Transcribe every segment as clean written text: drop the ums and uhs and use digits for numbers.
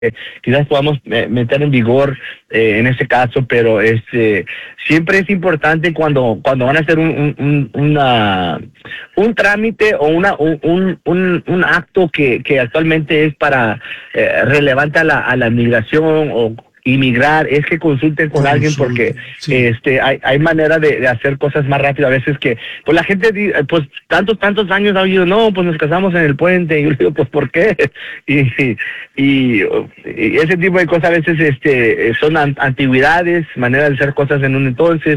quizás podamos meter en vigor en ese caso, pero siempre es importante cuando van a hacer un trámite o un acto que actualmente es para relevante a la migración o inmigrar, es que consulten con alguien porque sí. hay manera de hacer cosas más rápido. A veces que pues la gente pues tantos años ha oído, no, pues nos casamos en el puente, y yo digo, pues ¿por qué? y ese tipo de cosas a veces son antigüedades, manera de hacer cosas en un entonces,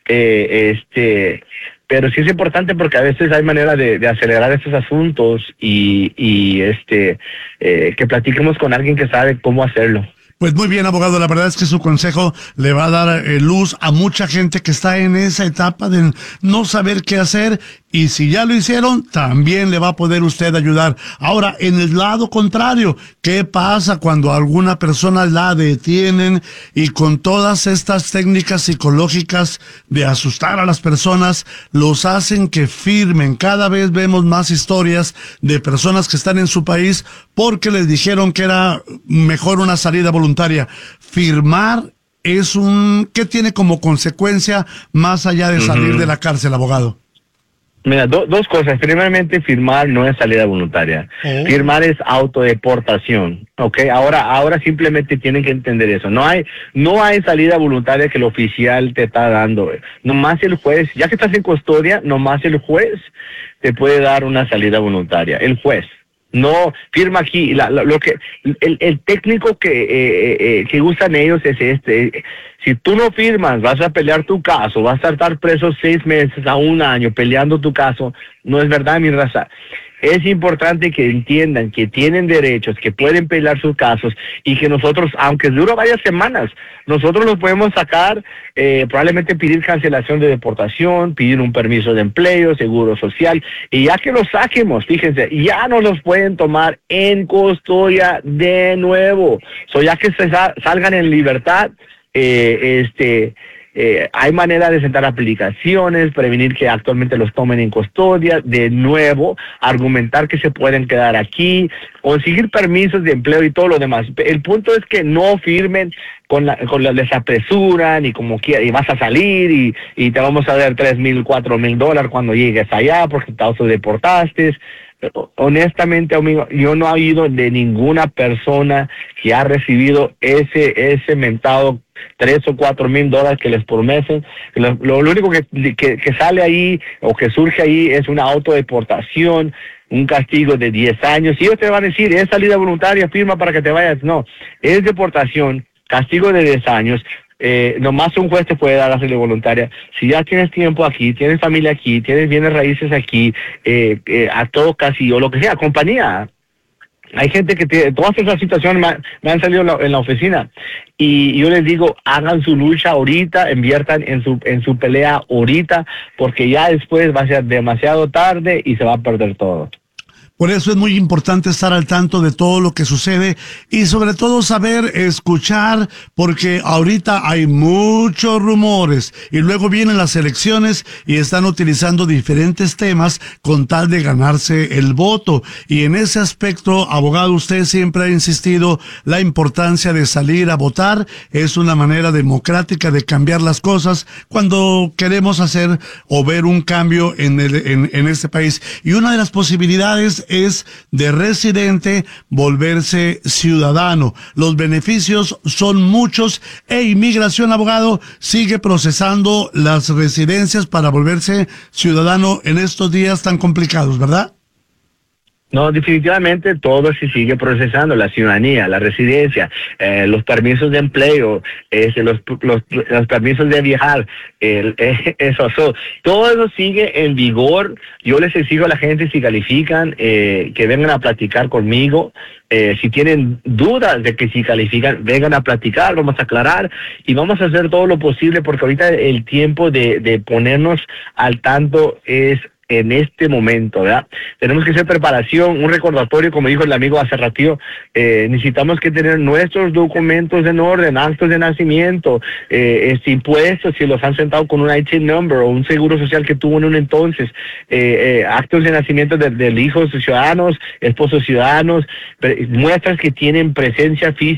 pero sí es importante porque a veces hay manera de acelerar estos asuntos y que platiquemos con alguien que sabe cómo hacerlo. Pues muy bien, abogado, la verdad es que su consejo le va a dar luz a mucha gente que está en esa etapa de no saber qué hacer, y si ya lo hicieron, también le va a poder usted ayudar. Ahora, en el lado contrario, ¿qué pasa cuando alguna persona la detienen y con todas estas técnicas psicológicas de asustar a las personas, los hacen que firmen? Cada vez vemos más historias de personas que están en su país porque les dijeron que era mejor una salida voluntaria. Firmar es ¿qué tiene como consecuencia más allá de salir de la cárcel, abogado? Mira, dos cosas. Primeramente, firmar no es salida voluntaria. Firmar es autodeportación, ¿ok? Ahora simplemente tienen que entender eso. No hay salida voluntaria que el oficial te está dando. Nomás el juez, ya que estás en custodia, nomás el juez te puede dar una salida voluntaria. El juez. No firma aquí. El técnico que usan ellos es si tú no firmas, vas a pelear tu caso, vas a estar preso 6 meses a 1 año peleando tu caso. No es verdad, mi raza. Es importante que entiendan que tienen derechos, que pueden pelear sus casos y que nosotros, aunque dura varias semanas, nosotros los podemos sacar, probablemente pedir cancelación de deportación, pedir un permiso de empleo, seguro social, y ya que los saquemos, fíjense, ya no los pueden tomar en custodia de nuevo. Ya que salgan en libertad, hay manera de sentar aplicaciones, prevenir que actualmente los tomen en custodia, de nuevo, argumentar que se pueden quedar aquí, conseguir permisos de empleo y todo lo demás. El punto es que no firmen les apresuran y como quiera, y vas a salir y te vamos a dar $3,000, $4,000 cuando llegues allá porque te autodeportaste. Honestamente, amigo, yo no he oído de ninguna persona que ha recibido ese mentado $3,000 o $4,000 que les prometen. Lo único que sale ahí o que surge ahí es una autodeportación, un castigo de 10 años. Y ellos te van a decir, es salida voluntaria, firma para que te vayas. No, es deportación, castigo de 10 años. Nomás un juez te puede dar la salida voluntaria. Si ya tienes tiempo aquí, tienes familia aquí, tienes bienes raíces aquí, a todo casi, o lo que sea, compañía. Hay gente que todas esas situaciones me han salido en la oficina y yo les digo, hagan su lucha ahorita, inviertan en su pelea ahorita, porque ya después va a ser demasiado tarde y se va a perder todo. Por eso es muy importante estar al tanto de todo lo que sucede y sobre todo saber escuchar, porque ahorita hay muchos rumores y luego vienen las elecciones y están utilizando diferentes temas con tal de ganarse el voto. Y en ese aspecto, abogado, usted siempre ha insistido la importancia de salir a votar. Es una manera democrática de cambiar las cosas cuando queremos hacer o ver un cambio en este país. Y una de las posibilidades es de residente volverse ciudadano. Los beneficios son muchos e Inmigración, abogado, sigue procesando las residencias para volverse ciudadano en estos días tan complicados, ¿verdad? No, definitivamente todo se sigue procesando, la ciudadanía, la residencia, los permisos de empleo, los permisos de viajar, todo eso sigue en vigor. Yo les exijo a la gente, si califican, que vengan a platicar conmigo. Si tienen dudas de que si califican, vengan a platicar, vamos a aclarar y vamos a hacer todo lo posible, porque ahorita el tiempo de ponernos al tanto es en este momento, ¿verdad? Tenemos que hacer preparación, un recordatorio, como dijo el amigo hace ratito, necesitamos que tener nuestros documentos en orden, actos de nacimiento, impuestos, si los han sentado con un IT number o un seguro social que tuvo en un entonces, actos de nacimiento de hijos ciudadanos, esposos ciudadanos, muestras que tienen presencia física